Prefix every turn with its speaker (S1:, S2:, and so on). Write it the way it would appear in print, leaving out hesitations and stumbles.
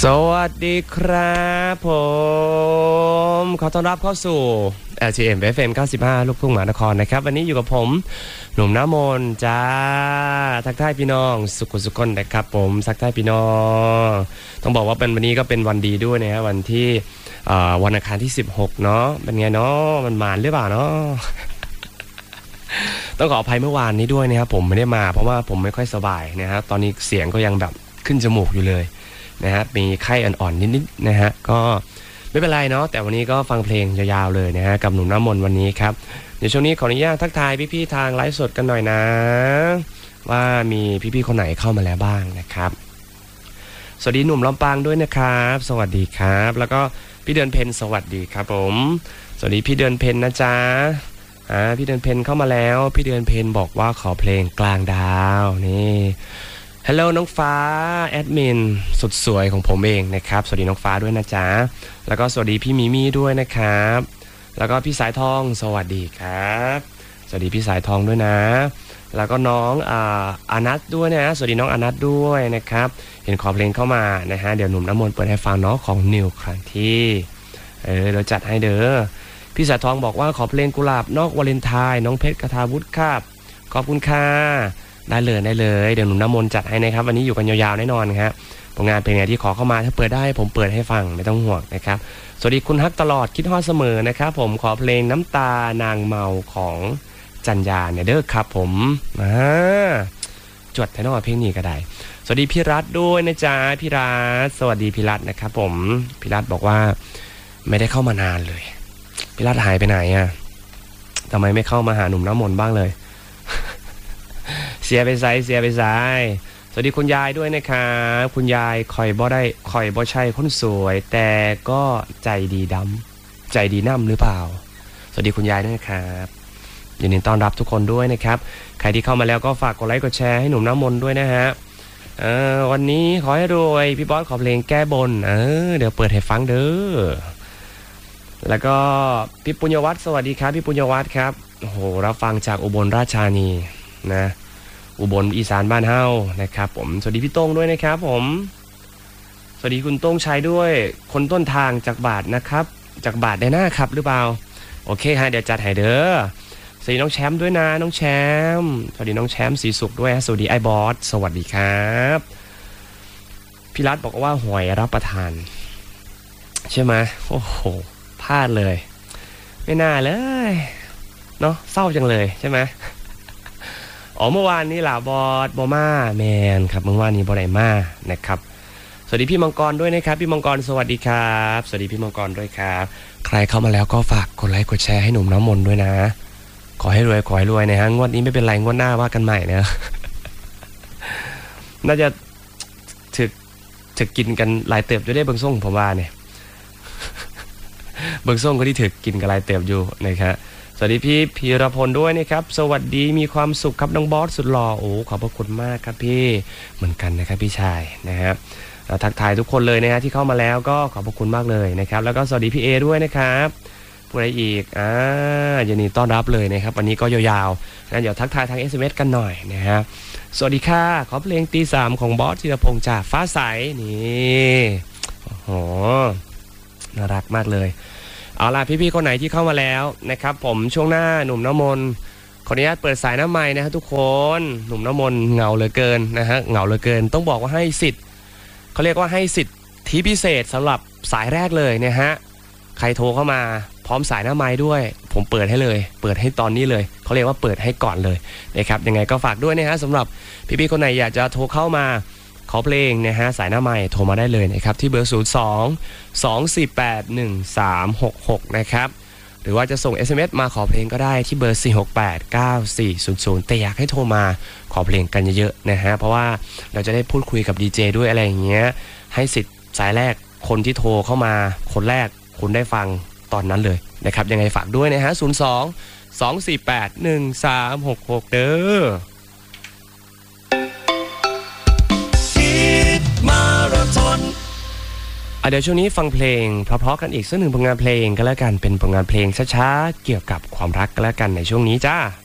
S1: สวัสดีครับผมขอต้อนรับเข้าสู่ LTM FM 95 ลูกทุ่งมหานครนะครับวันนี้อยู่กับผมหนุ่มน้ำมนต์จ้าทักทายพี่น้องสุขสุขคนนะครับผมทักทายพี่น้องต้องบอกว่าเป็นวันนี้ก็เป็นวันดีด้วยนะฮะวันที่วันอังคารที่16เนาะเป็นไงเนาะมันมานหรือเปล่าเนาะ ต้องขออภัยเมื่อวานนี้ด้วยนะครับผมไม่ได้มาเพราะว่าผมไม่ค่อยสบายนะครับตอนนี้เสียงก็ยังแบบขึ้นจมูกอยู่เลยนะฮะมีไข้อ่อนๆนิดๆนะฮะก็ไม่เป็นไรเนาะแต่วันนี้ก็ฟังเพลงยาวๆเลยนะฮะกับหนุ่มน้ำมนต์วันนี้ครับเดี๋ยวช่วงนี้ขออนุญาตทักทายพี่ๆทางไลฟ์สดกันหน่อยนะว่ามีพี่ๆคนไหนเข้ามาแล้วบ้างนะครับสวัสดีหนุ่มลำปางด้วยนะครับสวัสดีครับแล้วก็พี่เดือนเพ็ญสวัสดีครับผมสวัสดีพี่เดือนเพ็ญนะจ๊ะพี่เดือนเพ็ญเข้ามาแล้วพี่เดือนเพ็ญบอกว่าขอเพลงกลางดาวนี่ฮัลโหลน้องฟ้าแอดมินสุดสวยของผมเองนะครับสวัสดีน้องฟ้าด้วยนะจ๊ะแล้วก็สวัสดีพี่มิมี่ด้วยนะครับแล้วก็พี่สายทองสวัสดีครับสวัสดีพี่สายทองด้วยนะแล้วก็น้องอานัทด้วยนะสวัสดีน้องอานัทด้วยนะครับเห็นขอเพลงเข้ามานะฮะเดี๋ยวหนุ่มน้ำมนต์เปิดให้ฟังเนาะของนิวครั้งที่เราจัดให้เด้อพี่สายทองบอกว่าขอเพลงกุหลาบนอกวาเลนไทน์น้องเพชรกทาวุฒิครับขอบคุณค่ะได้เลยเดี๋ยวหนุ่มน้ำมนต์จัดให้นะครับวันนี้อยู่กันยาวๆแน่นอนครับผลงานเพลงไหนที่ขอเข้ามาถ้าเปิดได้ผมเปิดให้ฟังไม่ต้องห่วงนะครับสวัสดีคุณฮักตลอดคิดฮอดเสมอนะครับผมขอเพลงน้ำตานางเมาของจันยาเนี่ยเด้อครับผมจวดไทยนอเพลงนี้ก็ได้สวัสดีพี่รัตด้วยนะจ๊ะพี่รัตสวัสดีพี่รัตนะครับผมพี่รัตบอกว่าไม่ได้เข้ามานานเลยพี่รัตหายไปไหนอ่ะทำไมไม่เข้ามาหาหนุ่มน้ำมนต์บ้างเลยเสียไปไซสวัสดีคุณยายด้วยนะครับคุณยายคอยบ่ใช่คนสวยแต่ก็ใจดีน้ำหรือเปล่าสวัสดีคุณยายด้วยครับยินดีต้อนรับทุกคนด้วยนะครับใครที่เข้ามาแล้วก็ฝากกดไลค์กดแชร์ให้หนุ่มน้ำมนต์ด้วยนะฮะวันนี้ขอให้รวยพี่บอสขอเพลงแก้บนเดี๋ยวเปิดให้ฟังเด้อแล้วก็พี่ปุญญวัฒน์สวัสดีครับพี่ปุญญวัฒน์ครับโอ้โหรับฟังจากอุบลราชธานีนะอุบลอีสานบ้านเฮานะครับผมสวัสดีพี่โต้งด้วยนะครับผมสวัสดีคุณโต้งชัยด้วยคนต้นทางจากบาทนะครับจากบาทได้หน้าครับหรือเปล่าโอเคฮะเดี๋ยวจัดให้เด้อสวัสดีน้องแชมป์ด้วยนะน้องแชมป์สวัสดีน้องแชมป์สีสุขด้วยสวัสดีไอบอสสวัสดีครับพี่รัตบอกว่าหวยรับประทานใช่ไหมโอ้โหพลาดเลยไม่น่าเลยเนาะเศร้าจังเลยใช่ไหมเมื่อวานนี้ล่ะบอสบอมาแมนครับเมื่อวานนี้บอไดมานะครับสวัสดีพี่มังกรด้วยนะครับพี่มังกรสวัสดีครับสวัสดีพี่มังกรด้วยครับใครเข้ามาแล้วก็ฝากกดไลค์กดแชร์ให้หนุ่มน้ำมนต์ด้วยนะขอให้รวยนะฮะงวดนี้ไม่เป็นไรงวดหน้าว่ากันใหม่นะ น่าจะถึกกินกันหลายเติบอยู่ได้เบิ่งส่งผมว่าเนี่ย เบิ่งส่งก็ที่ถึกกินกันหลายเติบอยู่นะครับสวัสดีพี่พีรพลด้วยนะครับสวัสดีมีความสุขครับน้องบอสสุดหล่อโอ้ขอบพระคุณมากครับพี่เหมือนกันนะครับพี่ชายนะครับทักทายทุกคนเลยนะฮะที่เข้ามาแล้วก็ขอบพระคุณมากเลยนะครับแล้วก็สวัสดีพี่เอด้วยนะครับผู้ใดอีกยินดีต้อนรับเลยนะครับวันนี้ก็ยาวๆงั้นเดี๋ยวทักทายทาง SMS กันหน่อยนะครับสวัสดีค่ะขอเพลงตี3ของบอสธีรพงษ์จากฟ้าใสนี่โอ้โหน่ารักมากเลยเอาล่ะพี่ๆคนไหนที่เข้ามาแล้วนะครับผมช่วงหน้าหนุ่มน้ำมนต์ขออนุญาตเปิดสายน้ำไมค์นะครับทุกคนหนุ่มน้ำมนต์เหงาเหลือเกินนะฮะเหงาเหลือเกินต้องบอกว่าให้สิทธิ์เขาเรียกว่าให้สิทธิ์ที่พิเศษสำหรับสายแรกเลยนะฮะใครโทรเข้ามาพร้อมสายน้ำไมค์ด้วยผมเปิดให้เลยเปิดให้ตอนนี้เลยเขาเรียกว่าเปิดให้ก่อนเลยนะครับยังไงก็ฝากด้วยนะฮะสำหรับพี่ๆคนไหนอยากจะโทรเข้ามาขอเพลงนะฮะสายหน้าไมค์โทรมาได้เลยนะครับที่เบอร์02-248-1366นะครับหรือว่าจะส่ง SMS มาขอเพลงก็ได้ที่เบอร์468-9400แต่อยากให้โทรมาขอเพลงกันเยอะๆนะฮะเพราะว่าเราจะได้พูดคุยกับดีเจด้วยอะไรอย่างเงี้ยให้สิทธิ์สายแรกคนที่โทรเข้ามาคนแรกคุณได้ฟังตอนนั้นเลยนะครับยังไงฝากด้วยนะฮะ02-248-1366เด้อเดี๋ยวช่วงนี้ฟังเพลงเพราะๆกันอีกสักหนึ่งผลงานเพลงก็แล้วกันเป็นผลงานเพลงช้าๆเกี่ยวกับความรักก็แล้วกันในช่วงนี้จ้า